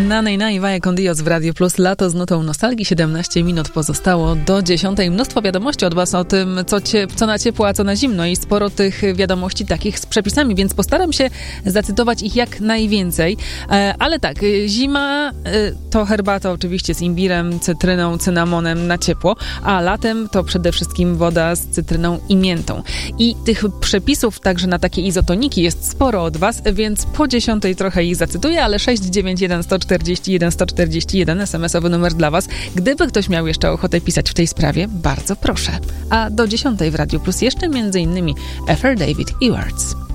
Nana i Vaya con Dios w Radio Plus. Lato z nutą nostalgii. 17 minut pozostało do 10. Mnóstwo wiadomości od was o tym, co na ciepło, a co na zimno i sporo tych wiadomości takich z przepisami, więc postaram się zacytować ich jak najwięcej. Ale tak, zima to herbata oczywiście z imbirem, cytryną, cynamonem na ciepło, a latem to przede wszystkim woda z cytryną i miętą. I tych przepisów także na takie izotoniki jest sporo od was, więc po 10 trochę ich zacytuję, ale 691 141 141 SMS-owy numer dla was. Gdyby ktoś miał jeszcze ochotę pisać w tej sprawie, bardzo proszę. A do 10 w Radio Plus jeszcze m.in. Ethel David Ewards.